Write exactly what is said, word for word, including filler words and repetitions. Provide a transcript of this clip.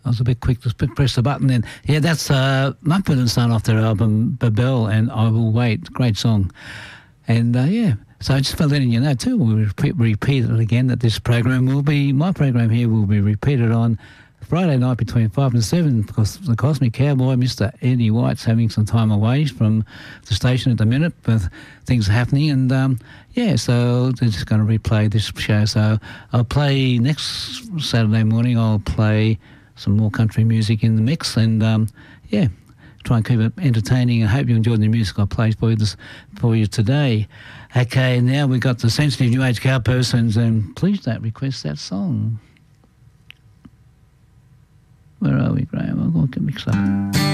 I was a bit quick to press the button then. Yeah, that's uh, Mumford and Son off their album Babel and I Will Wait. Great song. And uh, yeah, so I just felt letting you know too, we'll repeat, repeat it again, that this program will be, my program here will be repeated on Friday night between five and seven, because the Cosmic Cowboy, Mister Eddie White's having some time away from the station at the minute, but things are happening. And um, yeah, so they're just going to replay this show. So I'll play next Saturday morning, I'll play some more country music in the mix, and um, yeah, try and keep it entertaining. I hope you enjoyed the music I played for you, this, for you today. Okay, now we've got the Sensitive New Age Cow Persons, and please don't request that song. Where are we, Graham? I'll go get mixed up.